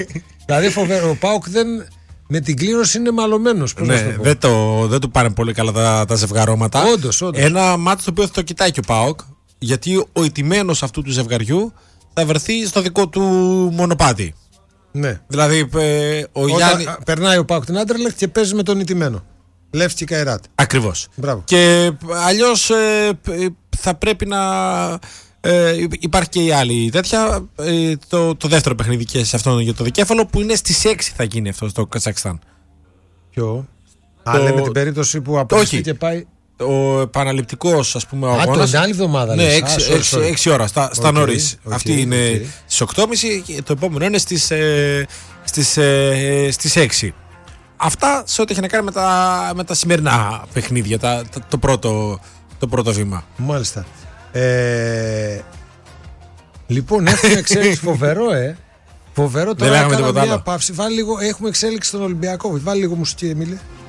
Δηλαδή φοβερό. Ο ΠΑΟΚ με την κλήρωση είναι μαλωμένος. Ναι, δεν του πάνε πολύ καλά τα ζευγαρώματα. Όντως. Ένα μάτι το οποίο θα το κοιτάει και ο ΠΑΟΚ, γιατί ο ηττημένος αυτού του ζευγαριού θα βρεθεί στο δικό του μονοπάτι. Ναι. Δηλαδή Γιάννη. Περνάει ο ΠΑΟΚ την Άντερλεχτ και παίζει με τον ηττημένο. Λεύσκι Καϊράτ. Ακριβώς. Μπράβο. Και αλλιώς θα πρέπει να. Υπάρχει και η άλλη τέτοια. Το δεύτερο παιχνίδι και σε αυτόν για το δικέφαλο που είναι στις 6 θα γίνει αυτό στο Καζακστάν. Ποιο? Λέμε την περίπτωση που αποφύγει και πάει. Ο επαναληπτικός, ας πούμε, αγώνας. Την άλλη εβδομάδα. Ναι, 6 ώρα στα νωρίς. Αυτή είναι στις 8.30 και το επόμενο είναι στις 6. Αυτά σε ό,τι έχει να κάνει με τα σημερινά παιχνίδια, το πρώτο βήμα. Μάλιστα. Λοιπόν, έχουμε εξέλιξη φοβερό, Φοβερό. Τώρα έκανα μια παύση. Έχουμε εξέλιξη στον Ολυμπιακό. Βάλει λίγο μουσική, Εμίλη.